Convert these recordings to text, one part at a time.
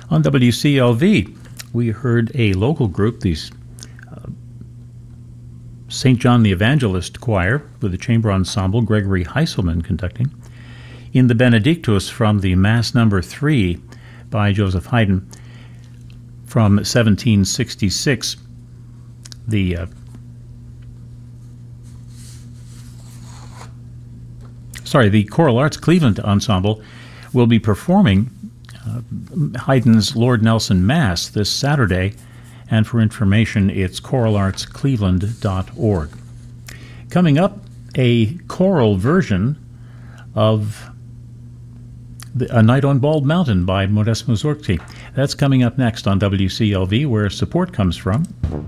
On WCLV, we heard a local group, the St. John the Evangelist Choir, with the chamber ensemble, Gregory Heiselman conducting. In the Benedictus from the Mass Number 3 by Joseph Haydn from 1766, the Choral Arts Cleveland Ensemble will be performing Haydn's Lord Nelson Mass this Saturday, and for information, it's choralartscleveland.org. Coming up, a choral version of A Night on Bald Mountain by Modest Mussorgsky. That's coming up next on WCLV, where support comes from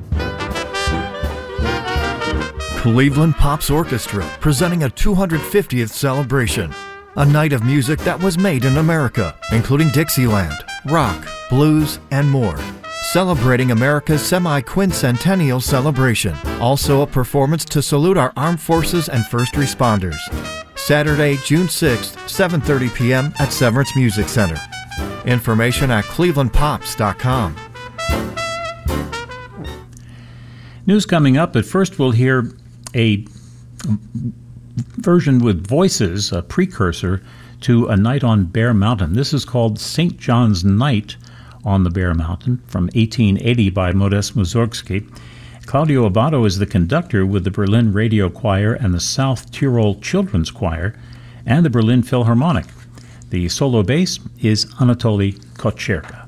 Cleveland Pops Orchestra, presenting a 250th celebration. A night of music that was made in America, including Dixieland, rock, blues, and more. Celebrating America's semi-quincentennial celebration. Also a performance to salute our armed forces and first responders. Saturday, June 6th, 7:30 p.m. at Severance Music Center. Information at clevelandpops.com. News coming up, but first we'll hear a version with voices, a precursor to A Night on Bear Mountain. This is called St. John's Night on the Bear Mountain from 1880 by Modest Mussorgsky. Claudio Abbado is the conductor with the Berlin Radio Choir and the South Tyrol Children's Choir and the Berlin Philharmonic. The solo bass is Anatoly Kocherka.